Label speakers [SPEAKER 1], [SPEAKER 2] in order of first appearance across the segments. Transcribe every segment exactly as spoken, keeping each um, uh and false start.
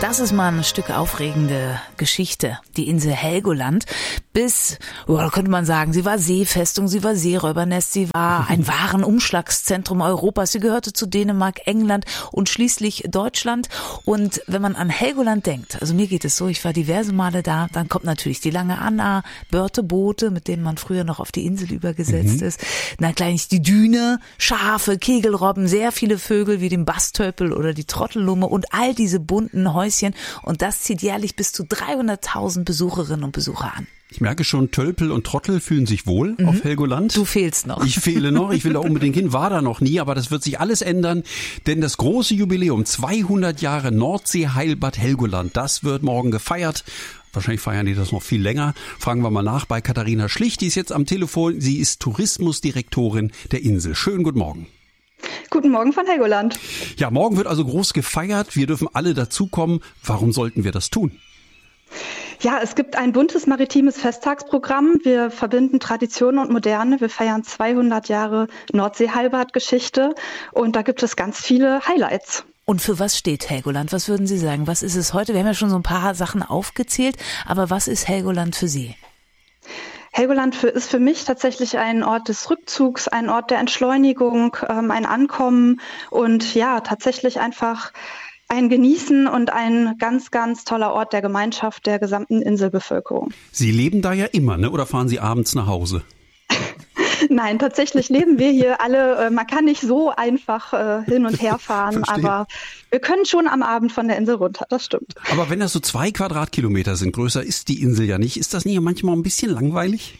[SPEAKER 1] Das ist mal ein Stück aufregende Geschichte. Die Insel Helgoland. Bis, oh, da könnte man sagen, sie war Seefestung, sie war Seeräubernest, sie war ein Warenumschlagszentrum Europas. Sie gehörte zu Dänemark, England und schließlich Deutschland. Und wenn man an Helgoland denkt, also mir geht es so, ich war diverse Male da, dann kommt natürlich die Lange Anna, Börteboote, mit denen man früher noch auf die Insel übergesetzt mhm. ist. Na gleich die Düne, Schafe, Kegelrobben, sehr viele Vögel wie den Bastöpel oder die Trottellumme und all diese bunten Häuschen. Und das zieht jährlich bis zu dreihunderttausend Besucherinnen und Besucher an.
[SPEAKER 2] Ich merke schon, Tölpel und Trottel fühlen sich wohl mhm. auf Helgoland.
[SPEAKER 1] Du fehlst noch.
[SPEAKER 2] Ich fehle noch, ich will da unbedingt hin, war da noch nie, aber das wird sich alles ändern, denn das große Jubiläum, zweihundert Jahre Nordsee-Heilbad Helgoland, das wird morgen gefeiert. Wahrscheinlich feiern die das noch viel länger. Fragen wir mal nach bei Katharina Schlich, die ist jetzt am Telefon. Sie ist Tourismusdirektorin der Insel. Schönen guten Morgen.
[SPEAKER 3] Guten Morgen von Helgoland.
[SPEAKER 2] Ja, morgen wird also groß gefeiert. Wir dürfen alle dazukommen. Warum sollten wir das tun?
[SPEAKER 3] Ja, es gibt ein buntes maritimes Festtagsprogramm. Wir verbinden Tradition und Moderne. Wir feiern zweihundert Jahre Nordsee-Heilbad-Geschichte und da gibt es ganz viele Highlights.
[SPEAKER 1] Und für was steht Helgoland? Was würden Sie sagen? Was ist es heute? Wir haben ja schon so ein paar Sachen aufgezählt, aber was ist Helgoland für Sie?
[SPEAKER 3] Helgoland für, ist für mich tatsächlich ein Ort des Rückzugs, ein Ort der Entschleunigung, ähm, ein Ankommen und ja, tatsächlich einfach ein Genießen und ein ganz, ganz toller Ort der Gemeinschaft der gesamten Inselbevölkerung.
[SPEAKER 2] Sie leben da ja immer, ne? Oder fahren Sie abends nach Hause?
[SPEAKER 3] Nein, tatsächlich leben wir hier alle. Man kann nicht so einfach äh, hin und her fahren, aber wir können schon am Abend von der Insel runter, das stimmt.
[SPEAKER 2] Aber wenn das so zwei Quadratkilometer sind, größer ist die Insel ja nicht, ist das nicht manchmal ein bisschen langweilig?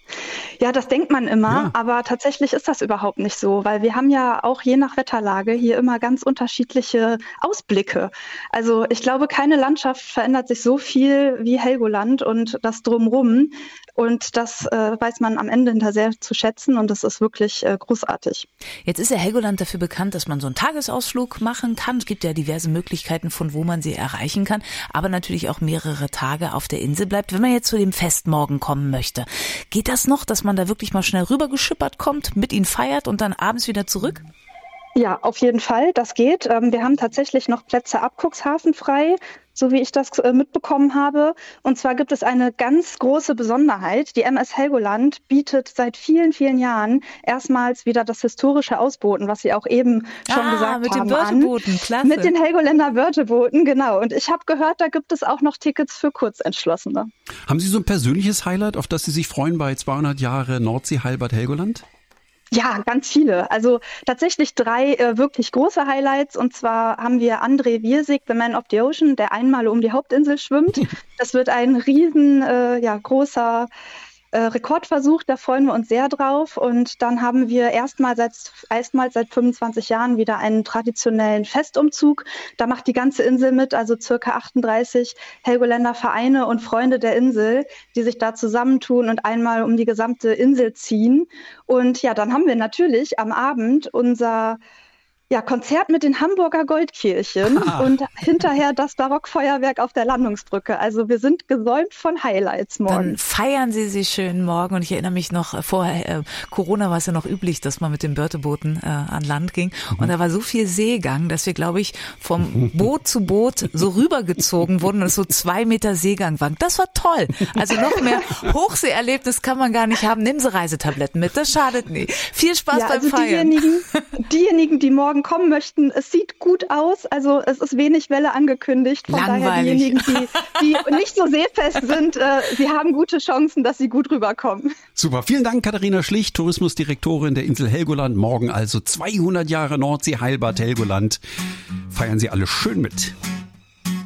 [SPEAKER 3] Ja, das denkt man immer, ja. Aber tatsächlich ist das überhaupt nicht so, weil wir haben ja auch je nach Wetterlage hier immer ganz unterschiedliche Ausblicke. Also ich glaube, keine Landschaft verändert sich so viel wie Helgoland und das Drumrum. Und das äh, weiß man am Ende hinterher sehr zu schätzen und das ist wirklich äh, großartig.
[SPEAKER 1] Jetzt ist ja Helgoland dafür bekannt, dass man so einen Tagesausflug machen kann. Es gibt ja diverse Möglichkeiten, von wo man sie erreichen kann, aber natürlich auch mehrere Tage auf der Insel bleibt. Wenn man jetzt zu dem Fest morgen kommen möchte, geht das noch, dass man da wirklich mal schnell rübergeschippert kommt, mit ihnen feiert und dann abends wieder zurück?
[SPEAKER 3] Ja, auf jeden Fall, das geht. Wir haben tatsächlich noch Plätze ab Cuxhaven frei, so wie ich das mitbekommen habe. Und zwar gibt es eine ganz große Besonderheit. Die M S Helgoland bietet seit vielen, vielen Jahren erstmals wieder das historische Ausbooten, was Sie auch eben schon
[SPEAKER 1] ah,
[SPEAKER 3] gesagt
[SPEAKER 1] mit
[SPEAKER 3] haben.
[SPEAKER 1] Den Börtebooten, klasse.
[SPEAKER 3] Mit den Helgoländer Börtebooten, genau. Und ich habe gehört, da gibt es auch noch Tickets für Kurzentschlossene.
[SPEAKER 2] Haben Sie so ein persönliches Highlight, auf das Sie sich freuen bei zweihundert Jahre Nordsee-Heilbad Helgoland?
[SPEAKER 3] Ja, ganz viele. Also tatsächlich drei äh, wirklich große Highlights. Und zwar haben wir André Wiersig, The Man of the Ocean, der einmal um die Hauptinsel schwimmt. Das wird ein riesen, äh, ja, großer äh, Rekordversuch. Da freuen wir uns sehr drauf. Und dann haben wir erstmals seit, erstmals seit fünfundzwanzig Jahren wieder einen traditionellen Festumzug. Da macht die ganze Insel mit, also circa achtunddreißig Helgoländer Vereine und Freunde der Insel, die sich da zusammentun und einmal um die gesamte Insel ziehen. Und ja, dann haben wir natürlich am Abend unser ja, Konzert mit den Hamburger Goldkehlchen ah. und hinterher das Barockfeuerwerk auf der Landungsbrücke. Also wir sind gesäumt von Highlights morgen.
[SPEAKER 1] Dann feiern Sie sich schön morgen. Und ich erinnere mich noch, vorher, äh, Corona war es ja noch üblich, dass man mit den Börtebooten äh, an Land ging. Mhm. Und da war so viel Seegang, dass wir, glaube ich, vom Boot zu Boot so rübergezogen wurden und es so zwei Meter Seegang waren. Das war toll. Also noch mehr Hochseeerlebnis kann man gar nicht haben. Nehmen Sie Reisetabletten mit, das schadet nie. Viel Spaß
[SPEAKER 3] ja,
[SPEAKER 1] beim
[SPEAKER 3] also
[SPEAKER 1] Feiern.
[SPEAKER 3] Diejenigen, diejenigen, die morgen kommen möchten. Es sieht gut aus, also es ist wenig Welle angekündigt. Von
[SPEAKER 1] Langweilig.
[SPEAKER 3] daher diejenigen, die, die nicht so seefest sind, äh, sie haben gute Chancen, dass sie gut rüberkommen.
[SPEAKER 2] Super, vielen Dank Katharina Schlich, Tourismusdirektorin der Insel Helgoland. Morgen also zweihundert Jahre Nordsee-Heilbad Helgoland. Feiern Sie alle schön mit.